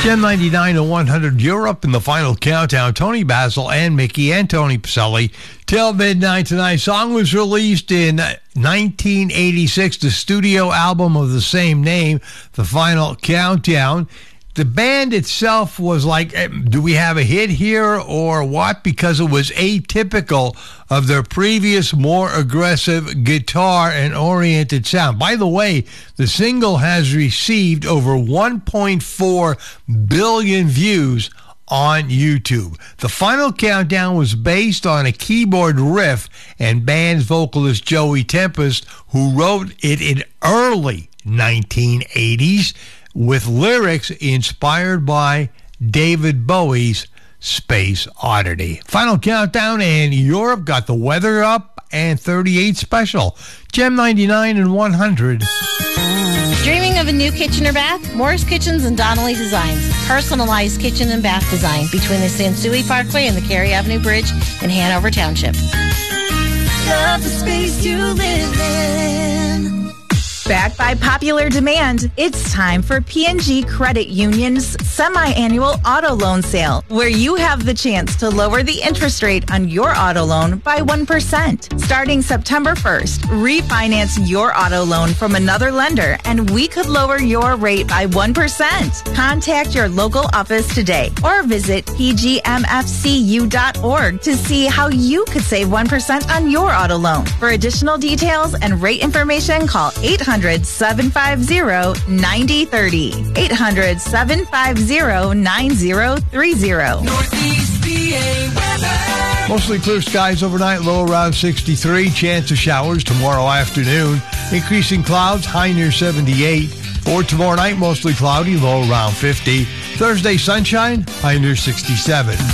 Gem 99 to 100 Europe in the final countdown. Tony Basil and Mickey and Tony Pacelli. Till Midnight Tonight. Song was released in 1986, the studio album of the same name, The Final Countdown. The band itself was like, do we have a hit here or what? Because it was atypical of their previous, more aggressive guitar and oriented sound. By the way, the single has received over 1.4 billion views on YouTube. The Final Countdown was based on a keyboard riff and band's vocalist Joey Tempest, who wrote it in early 1980s, with lyrics inspired by David Bowie's Space Oddity. Final Countdown and Europe got the weather up and 38 special. Gem 99 and 100. Dreaming of a new kitchen or bath? Moore's Kitchens and Donnelly Designs. Personalized kitchen and bath design between the Sansui Parkway and the Cary Avenue Bridge in Hanover Township. Love the space you live in. Backed by popular demand, it's time for P&G Credit Union's semi-annual auto loan sale, where you have the chance to lower the interest rate on your auto loan by 1%. Starting September 1st, refinance your auto loan from another lender, and we could lower your rate by 1%. Contact your local office today or visit pgmfcu.org to see how you could save 1% on your auto loan. For additional details and rate information, call 800-750-9030. 800-750-9030. Northeast PA weather. Mostly clear skies overnight, low around 63. Chance of showers tomorrow afternoon. Increasing clouds, high near 78. For tomorrow night, mostly cloudy, low around 50. Thursday, sunshine, high near 67.